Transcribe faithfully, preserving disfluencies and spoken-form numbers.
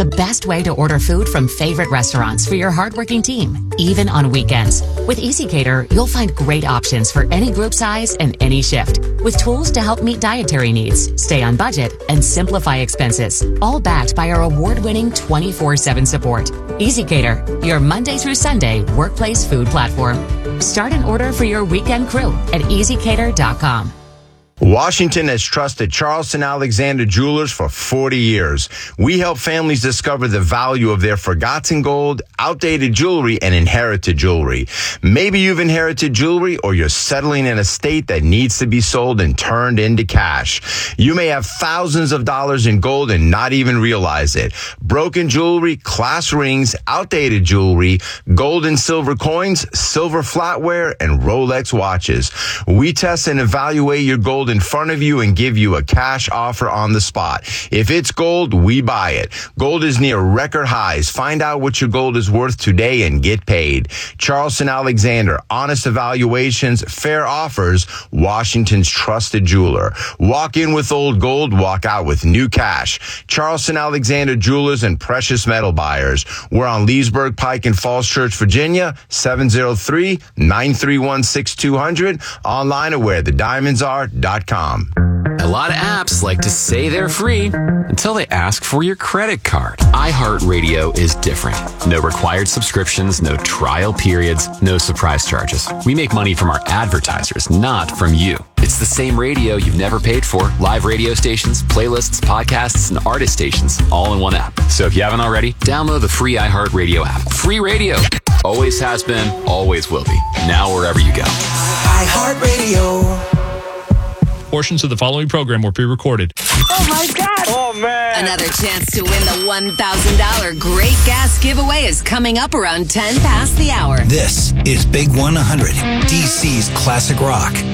the best way to order food from favorite restaurants for your hardworking team, even on weekends. With EasyCater, you'll find great options for any group size and any shift, with tools to help meet dietary needs, stay on budget, and simplify expenses, all backed by our award-winning twenty-four seven support. EasyCater, your Monday through Sunday workplace food platform. Start an order for your weekend crew at easy cater dot com. Washington has trusted Charleston Alexander Jewelers for forty years. We help families discover the value of their forgotten gold, outdated jewelry, and inherited jewelry. Maybe you've inherited jewelry or you're settling in a state that needs to be sold and turned into cash. You may have thousands of dollars in gold and not even realize it. Broken jewelry, class rings, outdated jewelry, gold and silver coins, silver flatware, and Rolex watches. We test and evaluate your gold in front of you and give you a cash offer on the spot. If it's gold, we buy it. Gold is near record highs. Find out what your gold is worth today and get paid. Charleston Alexander, honest evaluations, fair offers, Washington's trusted jeweler. Walk in with old gold, walk out with new cash. Charleston Alexander Jewelers and precious metal buyers. We're on Leesburg Pike in Falls Church, Virginia, seven oh three, nine three one, six two zero zero. Online at where the diamonds are dot com. A lot of apps like to say they're free until they ask for your credit card. iHeartRadio is different. No required subscriptions, no trial periods, no surprise charges. We make money from our advertisers, not from you. It's the same radio you've never paid for. Live radio stations, playlists, podcasts, and artist stations, all in one app. So if you haven't already, download the free iHeartRadio app. Free radio. Always has been, always will be. Now wherever you go. iHeartRadio. Portions of the following program were pre-recorded. Oh, my God. Oh, man. Another chance to win the one thousand dollars Great Gas giveaway is coming up around ten past the hour. This is Big one hundred, D C's classic rock.